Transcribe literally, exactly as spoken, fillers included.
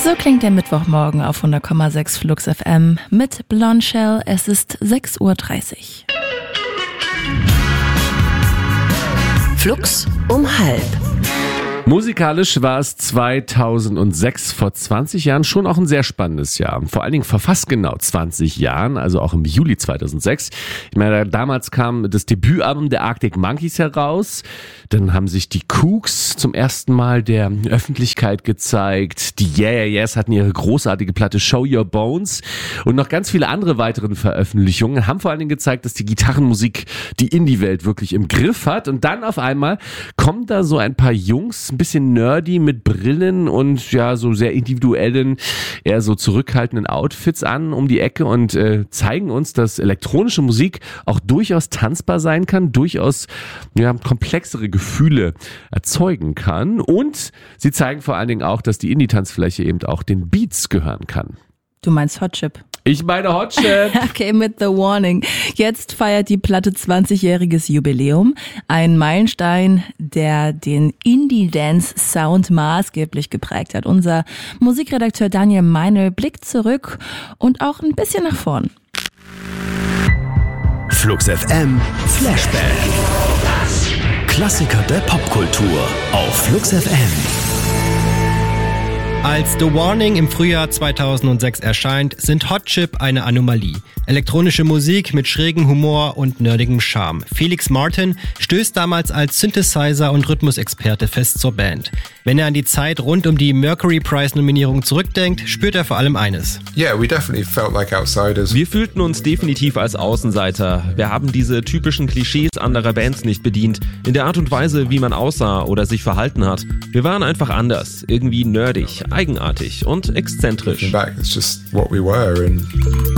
So klingt der Mittwochmorgen auf hundert Komma sechs Flux F M mit Blonde Shell. Es ist sechs Uhr dreißig. Flux um halb. Musikalisch war es zweitausendsechs, vor zwanzig Jahren, schon auch ein sehr spannendes Jahr. Vor allen Dingen vor fast genau zwanzig Jahren, also auch im Juli zweitausendsechs. Ich meine, damals kam das Debütalbum der Arctic Monkeys heraus. Dann haben sich die Kooks zum ersten Mal der Öffentlichkeit gezeigt. Die Yeah Yeah Yeahs hatten ihre großartige Platte Show Your Bones. Und noch ganz viele andere weitere Veröffentlichungen haben vor allen Dingen gezeigt, dass die Gitarrenmusik die Indie-Welt wirklich im Griff hat. Und dann auf einmal kommen da so ein paar Jungs, ein bisschen nerdy mit Brillen und ja so sehr individuellen, eher so zurückhaltenden Outfits an um die Ecke und äh, zeigen uns, dass elektronische Musik auch durchaus tanzbar sein kann, durchaus ja komplexere Gefühle erzeugen kann, und sie zeigen vor allen Dingen auch, dass die Indie-Tanzfläche eben auch den Beats gehören kann. Du meinst Hot Chip? Ich meine Hot Chip. Okay, mit The Warning. Jetzt feiert die Platte zwanzigjähriges Jubiläum. Ein Meilenstein, der den Indie-Dance-Sound maßgeblich geprägt hat. Unser Musikredakteur Daniel Meinl blickt zurück und auch ein bisschen nach vorn. Flux F M Flashback. Klassiker der Popkultur auf Flux F M. Als The Warning im Frühjahr zweitausendsechs erscheint, sind Hot Chip eine Anomalie. Elektronische Musik mit schrägem Humor und nerdigem Charme. Felix Martin stößt damals als Synthesizer- und Rhythmusexperte fest zur Band. Wenn er an die Zeit rund um die Mercury Prize-Nominierung zurückdenkt, spürt er vor allem eines. Yeah, we definitely felt like outsiders. Wir fühlten uns definitiv als Außenseiter. Wir haben diese typischen Klischees anderer Bands nicht bedient, in der Art und Weise, wie man aussah oder sich verhalten hat. Wir waren einfach anders, irgendwie nerdig, eigenartig und exzentrisch. Looking back, it's just what we were and